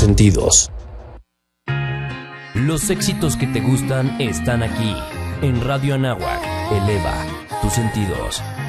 sentidos. Los éxitos que te gustan están aquí, en Radio Anáhuac. Eleva tus sentidos.